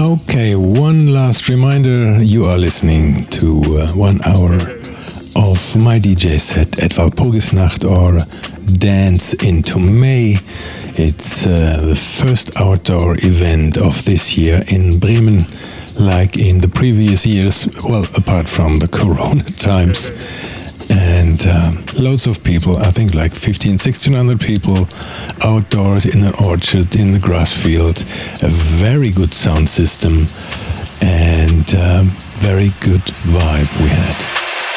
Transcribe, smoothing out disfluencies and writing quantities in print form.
Okay, one last reminder, you are listening to 1 hour of my DJ set at Walpurgisnacht or Dance into May. It's the first outdoor event of this year in Bremen, like in the previous years, well, apart from the corona times. And loads of people, I think like 1600 people outdoors in an orchard, in the grass field, a very good sound system and very good vibe we had.